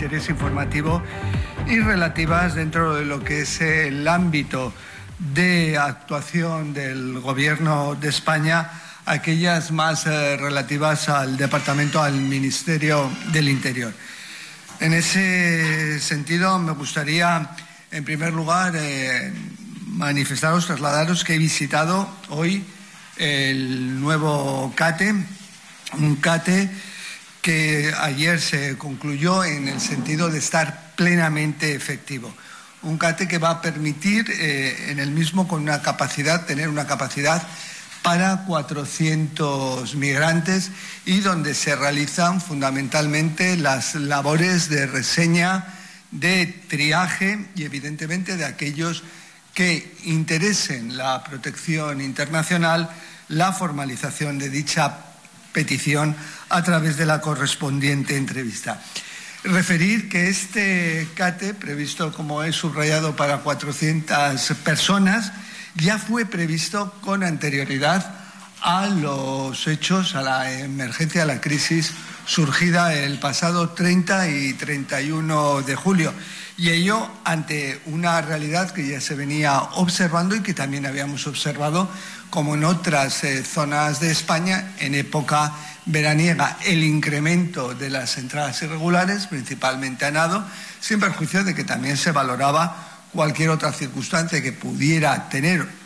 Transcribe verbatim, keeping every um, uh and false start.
interés informativo y relativas dentro de lo que es el ámbito de actuación del Gobierno de España, aquellas más eh, relativas al Departamento, al Ministerio del Interior. En ese sentido, me gustaría, en primer lugar, eh, manifestaros, trasladaros que he visitado hoy el nuevo CATE, un CATE que ayer se concluyó en el sentido de estar plenamente efectivo. Un CATE que va a permitir eh, en el mismo con una capacidad, tener una capacidad para cuatrocientos migrantes y donde se realizan fundamentalmente las labores de reseña, de triaje y evidentemente de aquellos que interesen la protección internacional, la formalización de dicha petición a través de la correspondiente entrevista. Referir que este CATE, previsto como he subrayado para cuatrocientas personas, ya fue previsto con anterioridad a los hechos, a la emergencia, a la crisis surgida el pasado treinta y treinta y uno de julio. Y ello ante una realidad que ya se venía observando y que también habíamos observado como en otras eh, zonas de España en época veraniega, el incremento de las entradas irregulares, principalmente a nado, sin perjuicio de que también se valoraba cualquier otra circunstancia que pudiera tener